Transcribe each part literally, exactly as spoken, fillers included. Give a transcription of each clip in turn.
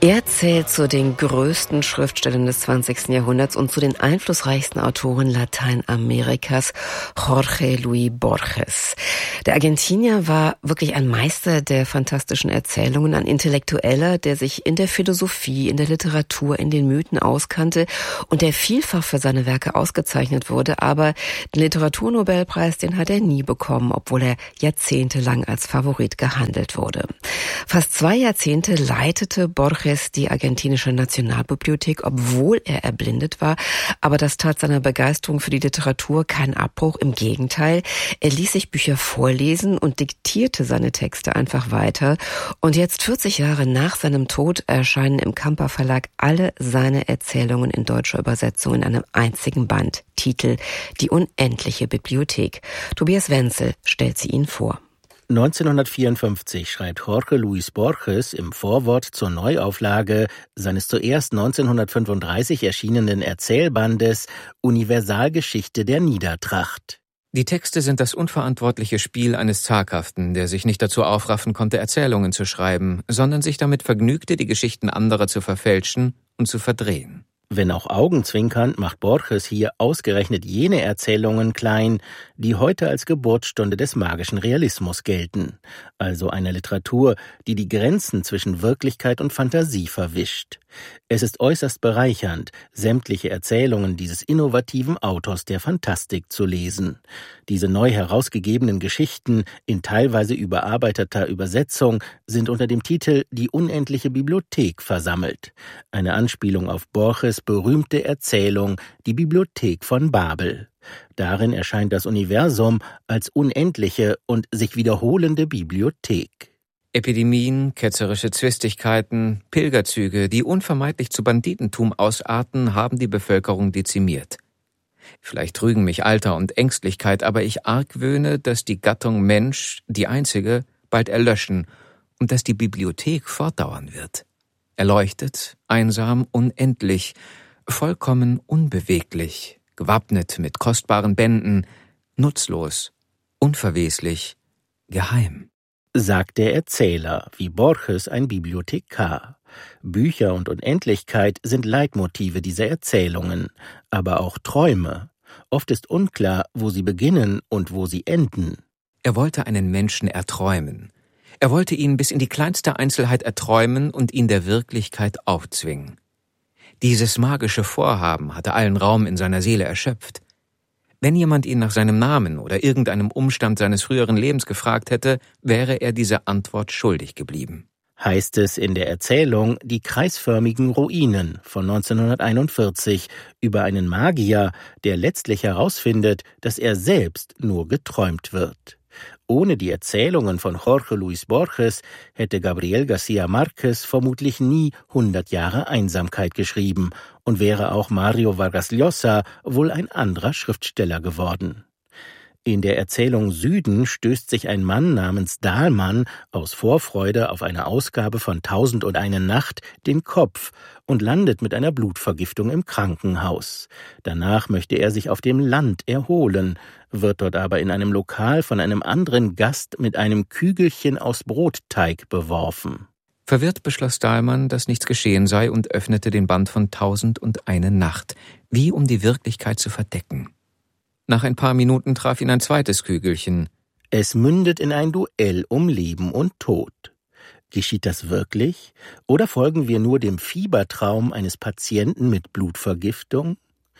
Er zählt zu den größten Schriftstellern des zwanzigsten Jahrhunderts und zu den einflussreichsten Autoren Lateinamerikas, Jorge Luis Borges. Der Argentinier war wirklich ein Meister der fantastischen Erzählungen, ein Intellektueller, der sich in der Philosophie, in der Literatur, in den Mythen auskannte und der vielfach für seine Werke ausgezeichnet wurde. Aber den Literaturnobelpreis, den hat er nie bekommen, obwohl er jahrzehntelang als Favorit gehandelt wurde. Fast zwei Jahrzehnte leitete Borges die argentinische Nationalbibliothek, obwohl er erblindet war. Aber das tat seiner Begeisterung für die Literatur keinen Abbruch. Im Gegenteil, er ließ sich Bücher vorlesen und diktierte seine Texte einfach weiter. Und jetzt, vierzig Jahre nach seinem Tod, erscheinen im Kamper Verlag alle seine Erzählungen in deutscher Übersetzung in einem einzigen Band. Titel: Die unendliche Bibliothek. Tobias Wenzel stellt sie Ihnen vor. neunzehnhundertvierundfünfzig schreibt Jorge Luis Borges im Vorwort zur Neuauflage seines zuerst neunzehnhundertfünfunddreißig erschienenen Erzählbandes Universalgeschichte der Niedertracht. Die Texte sind das unverantwortliche Spiel eines Zaghaften, der sich nicht dazu aufraffen konnte, Erzählungen zu schreiben, sondern sich damit vergnügte, die Geschichten anderer zu verfälschen und zu verdrehen. Wenn auch augenzwinkernd, macht Borges hier ausgerechnet jene Erzählungen klein, die heute als Geburtsstunde des magischen Realismus gelten. Also einer Literatur, die die Grenzen zwischen Wirklichkeit und Fantasie verwischt. Es ist äußerst bereichernd, sämtliche Erzählungen dieses innovativen Autors der Fantastik zu lesen. Diese neu herausgegebenen Geschichten in teilweise überarbeiteter Übersetzung sind unter dem Titel Die unendliche Bibliothek versammelt. Eine Anspielung auf Borges' berühmte Erzählung Die Bibliothek von Babel. Darin erscheint das Universum als unendliche und sich wiederholende Bibliothek. Epidemien, ketzerische Zwistigkeiten, Pilgerzüge, die unvermeidlich zu Banditentum ausarten, haben die Bevölkerung dezimiert. Vielleicht trügen mich Alter und Ängstlichkeit, aber ich argwöhne, dass die Gattung Mensch, die einzige, bald erlöschen und dass die Bibliothek fortdauern wird. Erleuchtet, einsam, unendlich, vollkommen unbeweglich, gewappnet mit kostbaren Bänden, nutzlos, unverweslich, geheim. Sagt der Erzähler, wie Borges ein Bibliothekar. Bücher und Unendlichkeit sind Leitmotive dieser Erzählungen, aber auch Träume. Oft ist unklar, wo sie beginnen und wo sie enden. Er wollte einen Menschen erträumen. Er wollte ihn bis in die kleinste Einzelheit erträumen und ihn der Wirklichkeit aufzwingen. Dieses magische Vorhaben hatte allen Raum in seiner Seele erschöpft. Wenn jemand ihn nach seinem Namen oder irgendeinem Umstand seines früheren Lebens gefragt hätte, wäre er diese Antwort schuldig geblieben. Heißt es in der Erzählung Die kreisförmigen Ruinen von neunzehnhunderteinundvierzig über einen Magier, der letztlich herausfindet, dass er selbst nur geträumt wird. Ohne die Erzählungen von Jorge Luis Borges hätte Gabriel García Márquez vermutlich nie hundert Jahre Einsamkeit geschrieben und wäre auch Mario Vargas Llosa wohl ein anderer Schriftsteller geworden. In der Erzählung Süden stößt sich ein Mann namens Dahlmann aus Vorfreude auf eine Ausgabe von Tausend und eine Nacht den Kopf und landet mit einer Blutvergiftung im Krankenhaus. Danach möchte er sich auf dem Land erholen, wird dort aber in einem Lokal von einem anderen Gast mit einem Kügelchen aus Brotteig beworfen. Verwirrt beschloss Dahlmann, dass nichts geschehen sei und öffnete den Band von Tausend und eine Nacht, wie um die Wirklichkeit zu verdecken. Nach ein paar Minuten traf ihn ein zweites Kügelchen. Es mündet in ein Duell um Leben und Tod. Geschieht das wirklich? Oder folgen wir nur dem Fiebertraum eines Patienten mit Blutvergiftung?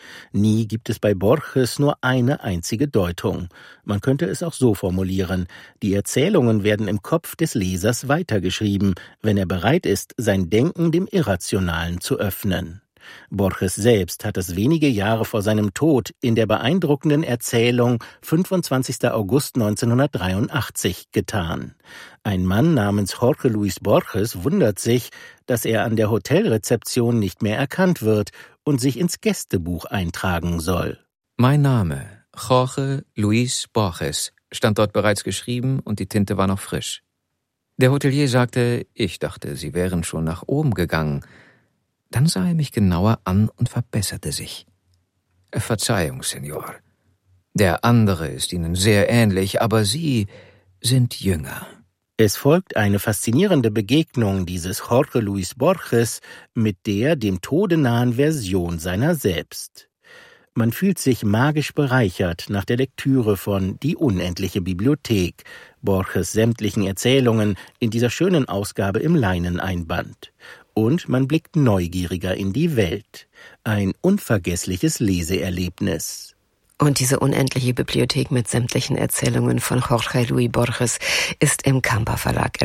Nie gibt es bei Borges nur eine einzige Deutung. Man könnte es auch so formulieren: Die Erzählungen werden im Kopf des Lesers weitergeschrieben, wenn er bereit ist, sein Denken dem Irrationalen zu öffnen. Borges selbst hat es wenige Jahre vor seinem Tod in der beeindruckenden Erzählung fünfundzwanzigster August neunzehnhundertdreiundachtzig getan. Ein Mann namens Jorge Luis Borges wundert sich, dass er an der Hotelrezeption nicht mehr erkannt wird und sich ins Gästebuch eintragen soll. Mein Name, Jorge Luis Borges, stand dort bereits geschrieben und die Tinte war noch frisch. Der Hotelier sagte, ich dachte, Sie wären schon nach oben gegangen. Dann sah er mich genauer an und verbesserte sich. Verzeihung, Senor. Der andere ist Ihnen sehr ähnlich, aber Sie sind jünger. Es folgt eine faszinierende Begegnung dieses Jorge Luis Borges mit der dem Tode nahen Version seiner selbst. Man fühlt sich magisch bereichert nach der Lektüre von Die unendliche Bibliothek, Borges sämtlichen Erzählungen in dieser schönen Ausgabe im Leineneinband. Und man blickt neugieriger in die Welt. Ein unvergessliches Leseerlebnis. Und diese unendliche Bibliothek mit sämtlichen Erzählungen von Jorge Luis Borges ist im Kamper Verlag